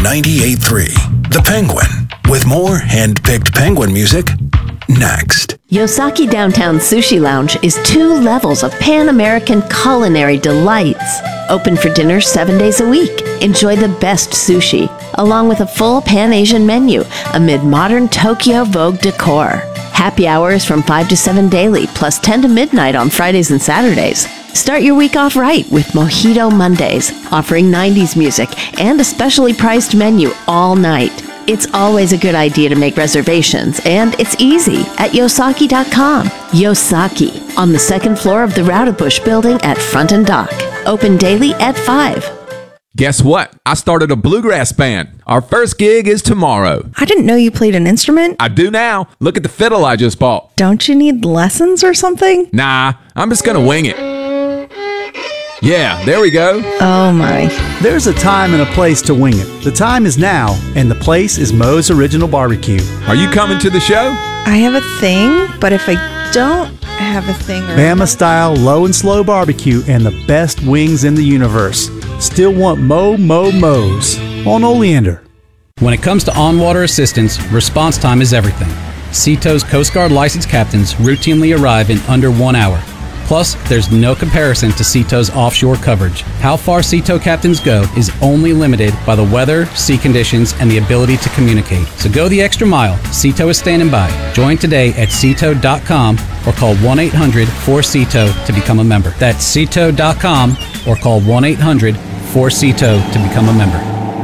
98.3 The Penguin, with more hand-picked Penguin music next. Yosaki Downtown Sushi Lounge is 2 levels of Pan-American culinary delights. Open for dinner 7 days a week. Enjoy the best sushi, along with a full Pan-Asian menu amid modern Tokyo Vogue decor. Happy hours from 5 to 7 daily, plus 10 to midnight on Fridays and Saturdays. Start your week off right with Mojito Mondays, offering 90s music and a specially priced menu all night. It's always a good idea to make reservations, and it's easy at Yosaki.com. Yosaki, on the 2nd floor of the Rowdebush building at Front and Dock. Open daily at 5. Guess what? I started a bluegrass band. Our first gig is tomorrow. I didn't know you played an instrument. I do now. Look at the fiddle I just bought. Don't you need lessons or something? Nah, I'm just gonna wing it. Yeah, there we go. Oh my. There's a time and a place to wing it. The time is now, and the place is Moe's Original Barbecue. Are you coming to the show? I have a thing, but if I don't have a thing... Bama-style low and slow barbecue and the best wings in the universe. Still want Moe's on Oleander. When it comes to on-water assistance, response time is everything. Seato's Coast Guard licensed captains routinely arrive in under 1 hour. Plus, there's no comparison to Seato's offshore coverage. How far Seato captains go is only limited by the weather, sea conditions, and the ability to communicate. So go the extra mile. Seato is standing by. Join today at Seato.com or call 1-800-4SEATO to become a member. That's Seato.com or call 1-800-4SEATO to become a member.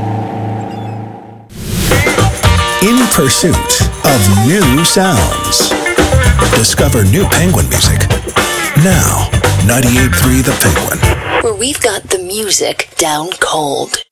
In pursuit of new sounds. Discover new Penguin music. Now, 98.3 The Penguin. Where we've got the music down cold.